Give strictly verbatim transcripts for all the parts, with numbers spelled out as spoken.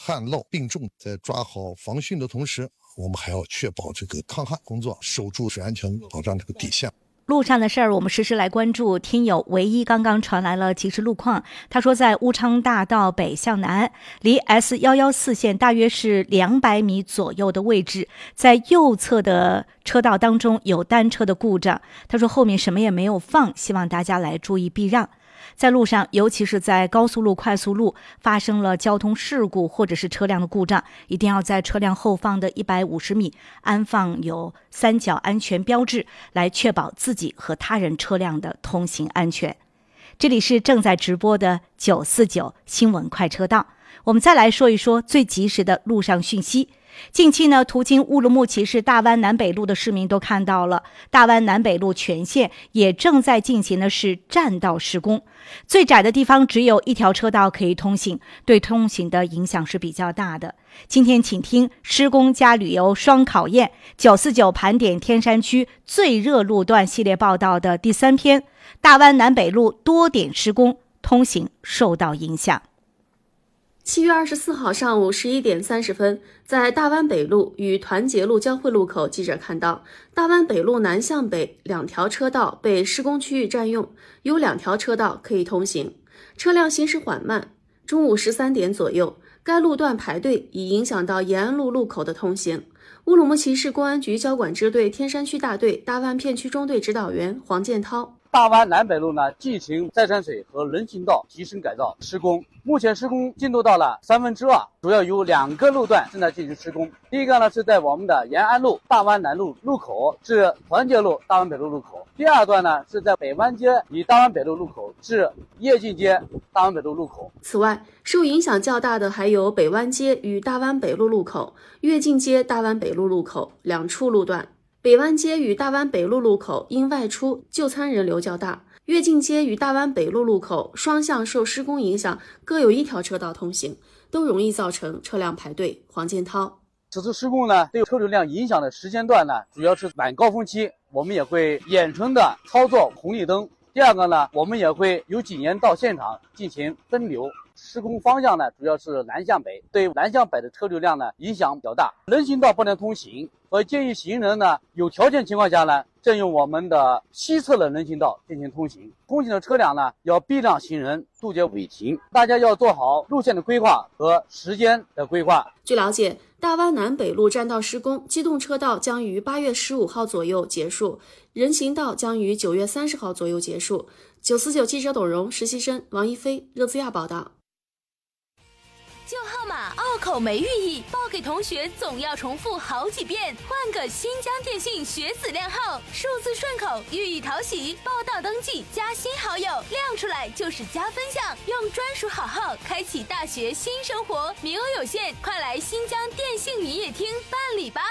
旱涝并重，在抓好防汛的同时，我们还要确保这个抗旱工作，守住水安全，保障这个底线。 路上的事儿，我们实时来关注。听友唯一刚刚传来了即时路况，他说在乌昌大道北向南，离 S 一一四 线大约是两百米左右的位置，在右侧的车道当中有单车的故障。他说后面什么也没有放，希望大家来注意避让。在路上，尤其是在高速路、快速路发生了交通事故或者是车辆的故障，一定要在车辆后方的一百五十米安放有三角安全标志，来确保自己和他人车辆的通行安全。这里是正在直播的九四九新闻快车道，我们再来说一说最及时的路上讯息。近期呢，途经乌鲁木齐市大湾南北路的市民都看到了，大湾南北路全线也正在进行的是占道施工，最窄的地方只有一条车道可以通行，对通行的影响是比较大的。今天请听施工加旅游双考验九四九盘点天山区最热路段系列报道的第三篇，大湾南北路多点施工，通行受到影响。 七月二十四号上午十一点三十分，在大湾北路与团结路交汇路口，记者看到大湾北路南向北两条车道被施工区域占用，有两条车道可以通行，车辆行驶缓慢。中午十三点左右，该路段排队已影响到延安路路口的通行。乌鲁木齐市公安局交管支队天山区大队大湾片区中队指导员黄建涛。 大湾南北路呢进行再山水和人行道提升改造施工，目前施工进度到了三分之二，主要有两个路段正在进行施工。第一个呢是在我们的延安路大湾南路路口至团结路大湾北路路口，第二段呢是在北湾街与大湾北路路口至叶进街大湾北路路口。 此外，受影响较大的还有北湾街与大湾北路路口、跃进街大湾北路路口两处路段。北湾街与大湾北路路口因外出就餐人流较大，跃进街与大湾北路路口双向受施工影响，各有一条车道通行，都容易造成车辆排队。黄建涛， 此次施工呢，对车流量影响的时间段呢，主要是晚高峰期，我们也会远程的操作红绿灯。第二个呢，我们也会有警员到现场进行分流。施工方向呢，主要是南向北，对南向北的车流量呢影响比较大。人行道不能通行，所以建议行人呢，有条件情况下呢，占用我们的西侧的人行道进行通行。通行的车辆呢，要避让行人，杜绝违停。大家要做好路线的规划和时间的规划。 据了解，大湾南北路占道施工，机动车道将于八月十五号左右结束，人行道将于九月三十号左右结束。九四九记者董荣、实习生王一飞，热兹亚报道。 旧号码拗口没寓意，报给同学总要重复好几遍。换个新疆电信学子靓号，数字顺口，寓意讨喜。报到登记加新好友，亮出来就是加分项。用专属好号开启大学新生活，名额有限，快来新疆电信营业厅办理吧。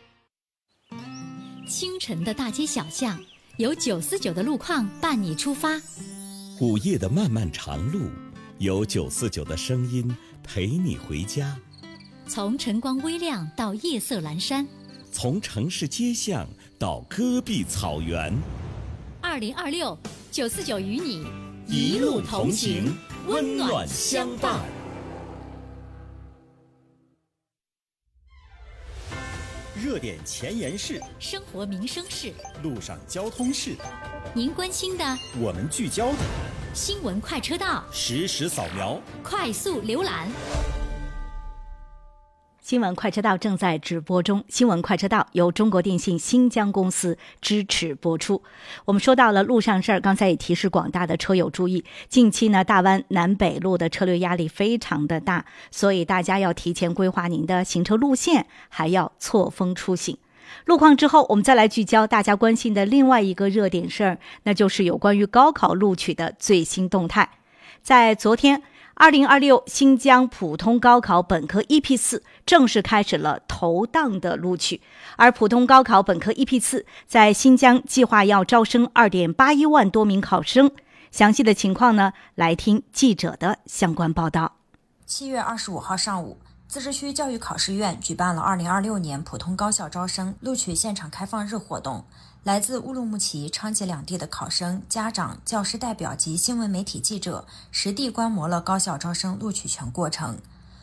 清晨的大街小巷，由九四九的路况伴你出发。 午夜的漫漫长路，有九四九的声音陪你回家。 从晨光微亮到夜色阑珊， 从城市街巷到戈壁草原。 二零二六，九四九与你一路同行，温暖相伴。热点前沿事， 生活民生事， 路上交通事， 您关心的， 我们聚焦的。 新闻快车道， 实时扫描， 快速浏览。 新闻快车道正在直播中，新闻快车道由中国电信新疆公司支持播出。我们说到了路上事儿，刚才也提示广大的车友注意，近期呢大湾南北路的车流压力非常的大，所以大家要提前规划您的行车路线，还要错峰出行。路况之后，我们再来聚焦大家关心的另外一个热点事儿，那就是有关于高考录取的最新动态。在昨天，二零二六新疆普通高考本科一批次正式开始了投档的录取，而普通高考本科一批次在新疆计划要招生 二点八一万多名考生。详细的情况呢，来听记者的相关报道。 七月二十五号上午，自治区教育考试院举办了二零二六年普通高校招生录取现场开放日活动。来自乌鲁木齐、昌吉两地的考生、家长、教师代表及新闻媒体记者实地观摩了高校招生录取全过程。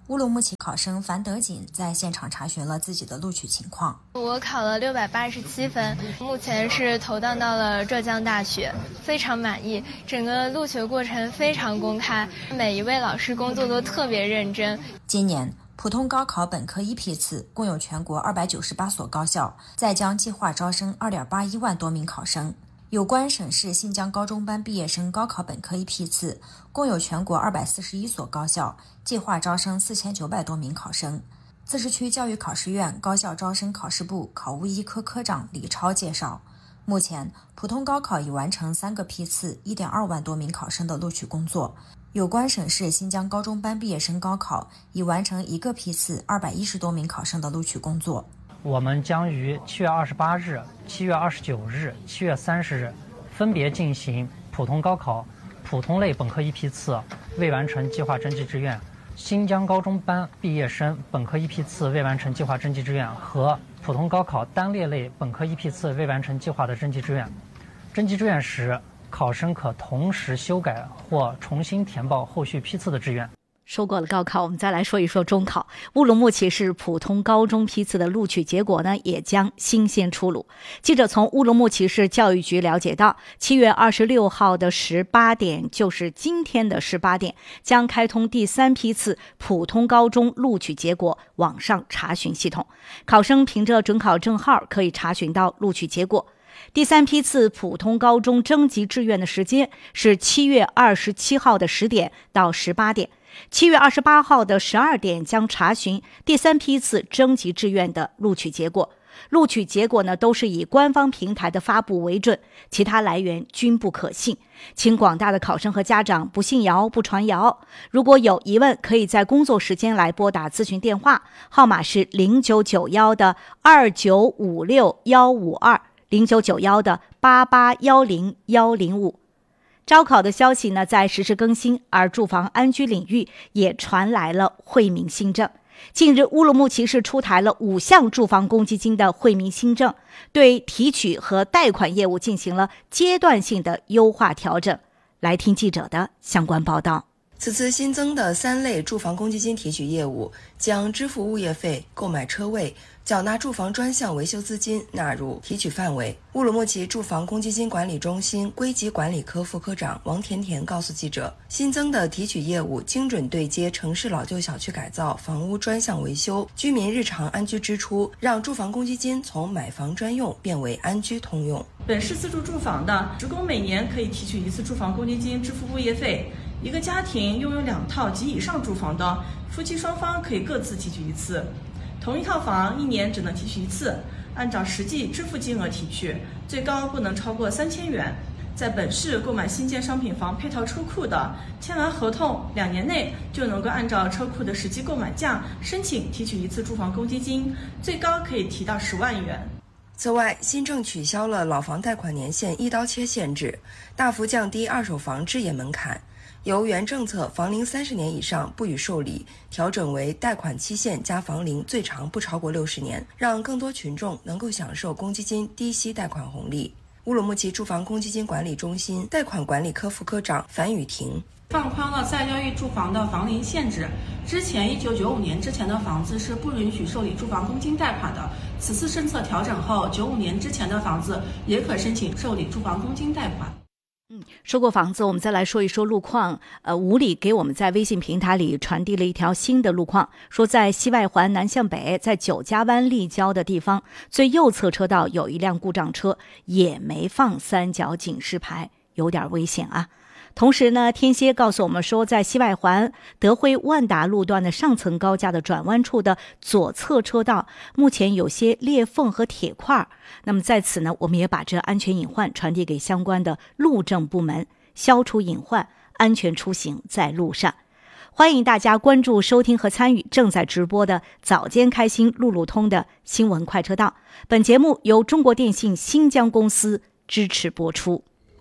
乌鲁木齐考生樊德锦在现场查询了自己的录取情况。 我考了六百八十七分，目前是投档到了浙江大学，非常满意。整个录取过程非常公开，每一位老师工作都特别认真。 今年普通高考本科一批次共有全国二百九十八所高校再将计划招生 二点八一万多名考生。有关省市新疆高中班毕业生高考本科一批次，共有全国二百四十一所高校计划招生四千九百多名考生。自治区教育考试院高校招生考试部考务一科科长李超介绍，目前普通高考已完成三个批次 一点二万多名考生的录取工作。有关省市新疆高中班毕业生高考已完成一个批次二百一十多名考生的录取工作。 我们将于七月二十八日、七月二十九日、七月三十日分别进行普通高考普通类本科一批次未完成计划征集志愿、新疆高中班毕业生本科一批次未完成计划征集志愿和普通高考单列类本科一批次未完成计划的征集志愿。征集志愿时，考生可同时修改或重新填报后续批次的志愿。 说过了高考，我们再来说一说中考。乌鲁木齐市普通高中批次的录取结果呢，也将新鲜出炉。记者从乌鲁木齐市教育局了解到，七月二十六号的十八点，就是今天的十八点，将开通第三批次普通高中录取结果网上查询系统，考生凭着准考证号可以查询到录取结果。第三批次普通高中征集志愿的时间是七月二十七号的十点到十八点。七月二十八号的十二点将查询第三批次征集志愿的录取结果。录取结果呢，都是以官方平台的发布为准，其他来源均不可信。请广大的考生和家长不信谣不传谣。如果有疑问，可以在工作时间来拨打咨询电话，号码是零九九一的二九五六一五二。零九九一的八八一零一零五。招考的消息呢在实时更新，而住房安居领域也传来了惠民新政。近日，乌鲁木齐市出台了五项住房公积金的惠民新政，对提取和贷款业务进行了阶段性的优化调整。来听记者的相关报道。 此次新增的三类住房公积金提取业务将支付物业费、购买车位、缴纳住房专项维修资金纳入提取范围。乌鲁木齐住房公积金管理中心归集管理科副科长王甜甜告诉记者，新增的提取业务精准对接城市老旧小区改造、房屋专项维修、居民日常安居支出，让住房公积金从买房专用变为安居通用。 本市自住住房的职工每年可以提取一次住房公积金支付物业费，一个家庭拥有两套及以上住房的夫妻双方可以各自提取一次。同一套房一年只能提取一次，按照实际支付金额提取，最高不能超过三千元。在本市购买新建商品房配套车库的，签完合同两年内就能够按照车库的实际购买价申请提取一次住房公积金，最高可以提到十万元。 此外，新政取消了老房贷款年限一刀切限制，大幅降低二手房置业门槛，由原政策房龄三十年以上不予受理，调整为贷款期限加房龄最长不超过六十年，让更多群众能够享受公积金低息贷款红利。乌鲁木齐住房公积金管理中心贷款管理科副科长樊雨婷。 放宽了再交易住房的房龄限制，之前一九九五年之前的房子是不允许受理住房公积金贷款的，此次政策调整后，九五年之前的房子也可申请受理住房公积金贷款。 嗯，说过房子，我们再来说一说路况。呃，吴理给我们在微信平台里传递了一条新的路况，说在西外环南向北，在九家湾立交的地方，最右侧车道有一辆故障车，也没放三角警示牌，有点危险啊。同时呢，天蝎告诉我们说，在西外环德惠万达路段的上层高架的转弯处的左侧车道，目前有些裂缝和铁块。那么在此呢，我们也把这安全隐患传递给相关的路政部门，消除隐患，安全出行在路上。欢迎大家关注、收听和参与正在直播的早间开心路路通的新闻快车道。本节目由中国电信新疆公司支持播出。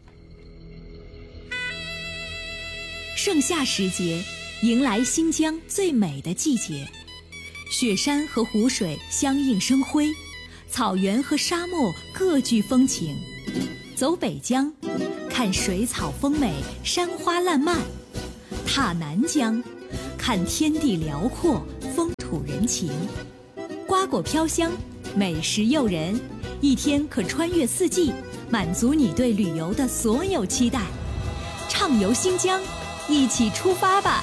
盛夏时节，迎来新疆最美的季节，雪山和湖水相映生辉，草原和沙漠各具风情。走北疆，看水草丰美，山花烂漫；踏南疆， 看天地辽阔，风土人情。瓜果飘香，美食诱人，一天可穿越四季，满足你对旅游的所有期待。畅游新疆，一起出发吧！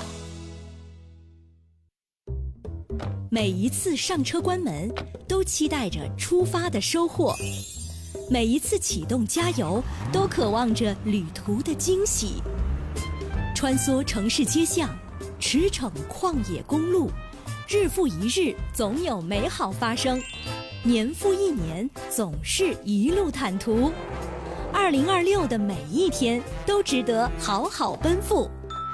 每一次上车关门，都期待着出发的收获；每一次启动加油，都渴望着旅途的惊喜。穿梭城市街巷，驰骋旷野公路，日复一日，总有美好发生；年复一年，总是一路坦途。二零二六的每一天都值得好好奔赴。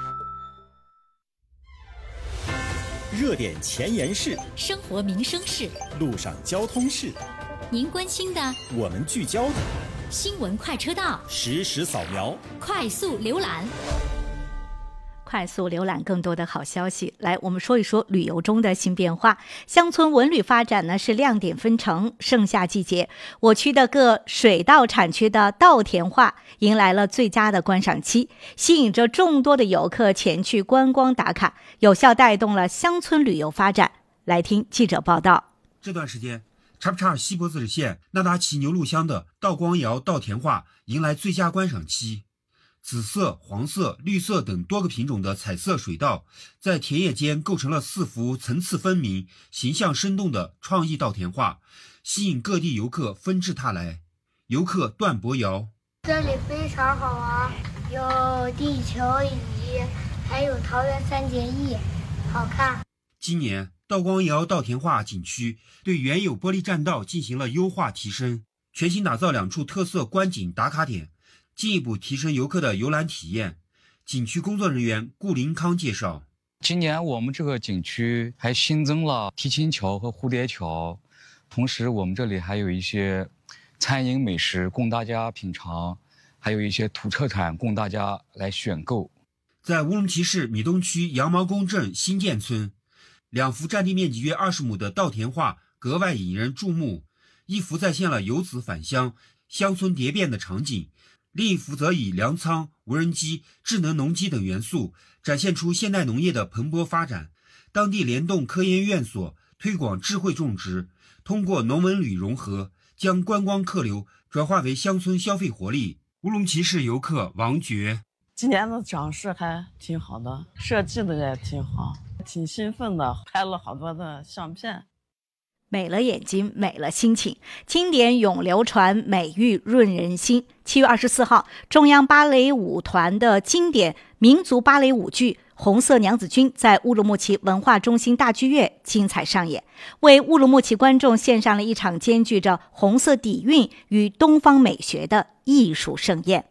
热点前沿事， 生活民生事， 路上交通事， 您关心的， 我们聚焦的， 新闻快车道， 实时扫描， 快速浏览。 快速浏览更多的好消息。来，我们说一说旅游中的新变化。乡村文旅发展呢是亮点纷呈。盛夏季节，我区的各水稻产区的稻田画迎来了最佳的观赏期，吸引着众多的游客前去观光打卡，有效带动了乡村旅游发展。来听记者报道。 这段时间，察布查尔西博自治县纳达奇牛录乡的稻光窑稻田画迎来最佳观赏期。紫色、黄色、绿色等多个品种的彩色水稻在田野间构成了四幅层次分明、形象生动的创意稻田画，吸引各地游客纷至沓来。游客段博瑶： 这里非常好玩，有地球仪，还有桃园三结义，好看。 今年稻光窑稻田画景区对原有玻璃栈道进行了优化提升，全新打造两处特色观景打卡点，进一步提升游客的游览体验。景区工作人员顾林康介绍， 今年我们这个景区还新增了踢青桥和蝴蝶桥，同时我们这里还有一些餐饮美食供大家品尝，还有一些土特产供大家来选购。 在乌鲁木齐市米东区羊毛工镇新建村，两幅占地面积约二十亩的稻田画格外引人注目，一幅再现了游子返乡、乡村蝶变的场景，另一幅则以粮仓、无人机、智能农机等元素展现出现代农业的蓬勃发展。当地联动科研院所推广智慧种植，通过农文旅融合，将观光客流转化为乡村消费活力。乌鲁木齐市游客王觉： 今年的展示还挺好的，设计的也挺好，挺兴奋的，拍了好多的相片。 美了眼睛，美了心情，经典永流传，美玉润人心。七月二十四号，中央芭蕾舞团的经典民族芭蕾舞剧《红色娘子军》在乌鲁木齐文化中心大剧院精彩上演，为乌鲁木齐观众献上了一场兼具着红色底蕴与东方美学的艺术盛宴。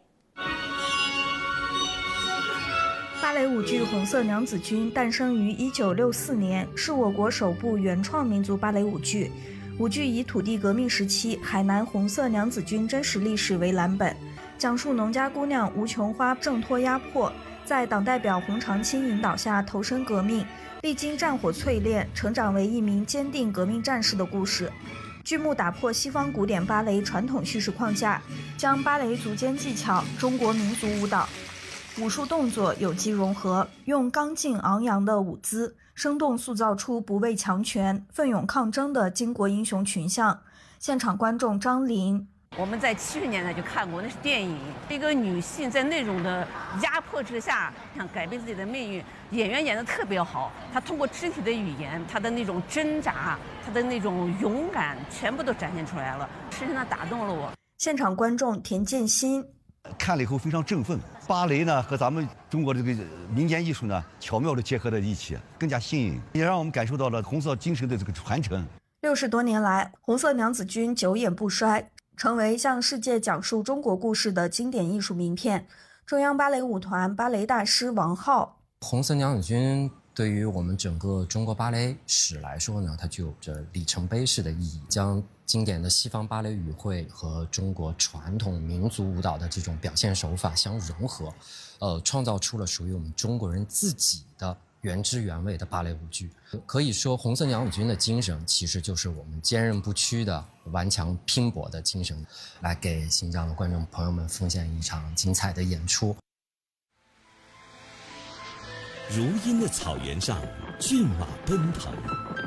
芭蕾舞剧《红色娘子军》诞生于一九六四年，是我国首部原创民族芭蕾舞剧。舞剧以土地革命时期海南红色娘子军真实历史为蓝本，讲述农家姑娘吴琼花挣脱压迫，在党代表洪长青引导下投身革命，历经战火淬炼，成长为一名坚定革命战士的故事。剧目打破西方古典芭蕾传统叙事框架，将芭蕾足尖技巧、中国民族舞蹈武术动作有机融合，用刚劲昂扬的舞姿，生动塑造出不畏强权、奋勇抗争的巾帼英雄群像。现场观众张琳： 我们在七十年代就看过，那是电影，一个女性在那种的压迫之下想改变自己的命运，演员演得特别好，她通过肢体的语言，她的那种挣扎，她的那种勇敢，全部都展现出来了，深深地打动了我。 现场观众田建新： 看了以后非常振奋，芭蕾呢和咱们中国这个民间艺术呢巧妙地结合在一起，更加新颖，也让我们感受到了红色精神的这个传承。 六十多年来，红色娘子军久演不衰，成为向世界讲述中国故事的经典艺术名片。中央芭蕾舞团芭蕾大师王浩： 红色娘子军对于我们整个中国芭蕾史来说呢，它具有着里程碑式的意义，将经典的西方芭蕾语汇和中国传统民族舞蹈的这种表现手法相融合，呃，创造出了属于我们中国人自己的原汁原味的芭蕾舞剧。可以说，红色娘子军的精神其实就是我们坚韧不屈的顽强拼搏的精神，来给新疆的观众朋友们奉献一场精彩的演出。 如茵的草原上，骏马奔腾。